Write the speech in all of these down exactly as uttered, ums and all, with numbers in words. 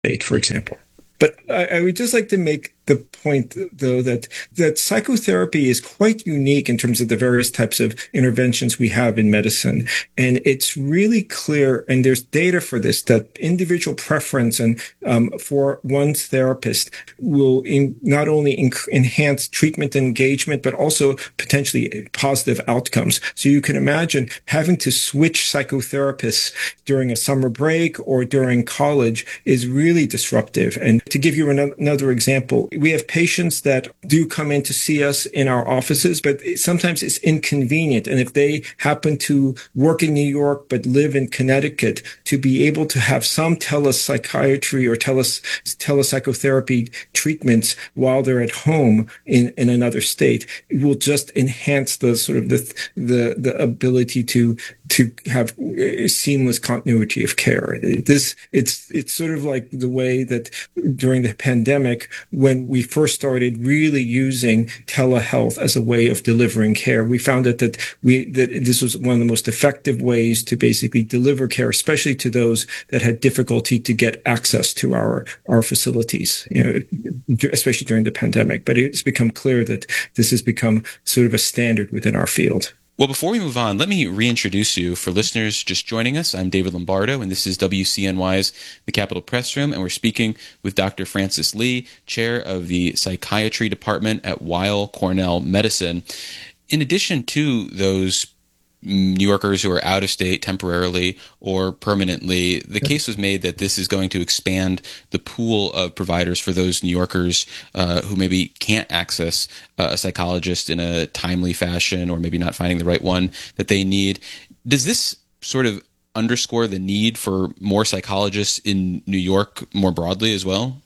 state, for example. But I, I would just like to make the point, though, that that psychotherapy is quite unique in terms of the various types of interventions we have in medicine. And it's really clear, and there's data for this, that individual preference and um, for one's therapist will in, not only inc- enhance treatment engagement, but also potentially positive outcomes. So you can imagine having to switch psychotherapists during a summer break or during college is really disruptive. And to give you another example, we have patients that do come in to see us in our offices, but sometimes it's inconvenient. And if they happen to work in New York but live in Connecticut, to be able to have some telepsychiatry or teles, telepsychotherapy treatments while they're at home in, in another state, it will just enhance the sort of the the, the ability to to have seamless continuity of care. This it's it's sort of like the way that during the pandemic, when we first started really using telehealth as a way of delivering care, we found that that we that this was one of the most effective ways to basically deliver care, especially to those that had difficulty to get access to our our facilities, you know, especially during the pandemic. But it's become clear that this has become sort of a standard within our field. Well, before we move on, let me reintroduce you. For listeners just joining us, I'm David Lombardo, and this is W C N Y's The Capitol Press Room, and we're speaking with Doctor Francis Lee, chair of the psychiatry department at Weill Cornell Medicine. In addition to those New Yorkers who are out of state temporarily or permanently, the case was made that this is going to expand the pool of providers for those New Yorkers uh, who maybe can't access uh, a psychologist in a timely fashion, or maybe not finding the right one that they need. Does this sort of underscore the need for more psychologists in New York more broadly as well?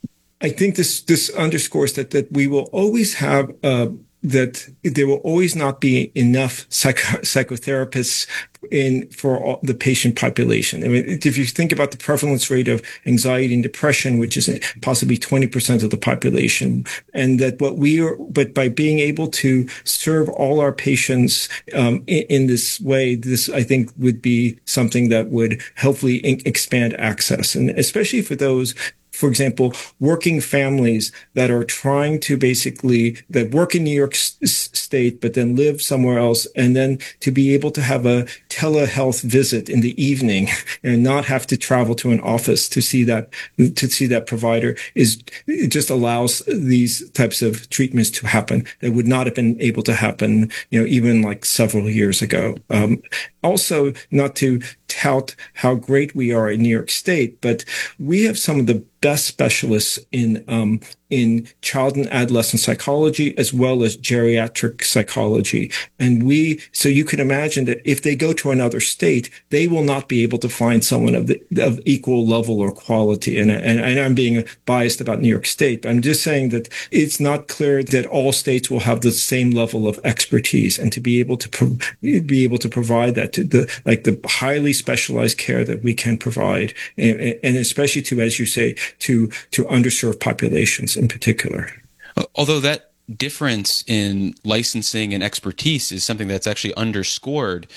I think this this underscores that that we will always have uh, that there will always not be enough psycho- psychotherapists in for all, the patient population. I mean, if you think about the prevalence rate of anxiety and depression, which is possibly twenty percent of the population, and that what we are, but by being able to serve all our patients um, in, in this way, this I think would be something that would hopefully in- expand access, and especially for those, for example, working families that are trying to basically, that work in New York s- State, but then live somewhere else, and then to be able to have a telehealth visit in the evening and not have to travel to an office to see that, to see that provider is, it just allows these types of treatments to happen that would not have been able to happen, you know, even like several years ago. Um, also, not to tout how great we are in New York State, but we have some of the best specialists in um, in child and adolescent psychology as well as geriatric psychology. And we, so you can imagine that if they go to another state, they will not be able to find someone of the, of equal level or quality. And, and, and I'm being biased about New York State, but I'm just saying that it's not clear that all states will have the same level of expertise, and to be able to pro- be able to provide that to the, like the highly specialized care that we can provide, and, and especially to, as you say, to, to underserved populations in particular. Although that difference in licensing and expertise is something that's actually underscored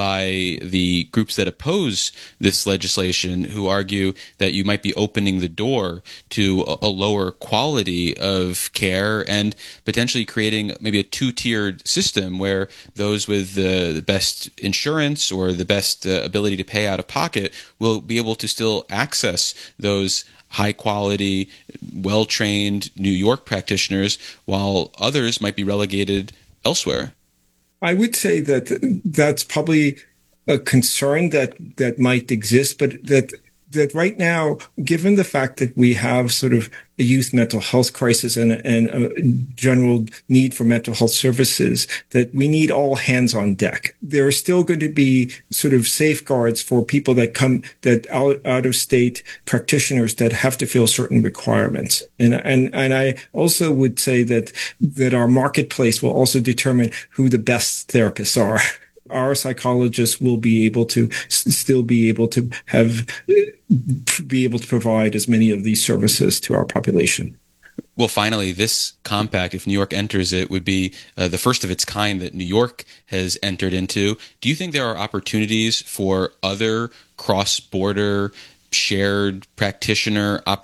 by the groups that oppose this legislation, who argue that you might be opening the door to a, a lower quality of care and potentially creating maybe a two-tiered system where those with the, the best insurance or the best uh, ability to pay out of pocket will be able to still access those high quality, well-trained New York practitioners, while others might be relegated elsewhere. I would say that that's probably a concern that, that might exist, but that that right now, given the fact that we have sort of a youth mental health crisis and, and a general need for mental health services, that we need all hands on deck. There are still going to be sort of safeguards for people that come, that out, out of state practitioners that have to fill certain requirements. And, and, and I also would say that, that our marketplace will also determine who the best therapists are. Our psychologists will be able to s- still be able to have, be able to provide as many of these services to our population. Well, finally, this compact, if New York enters it, would be uh, the first of its kind that New York has entered into. Do you think there are opportunities for other cross-border shared practitioner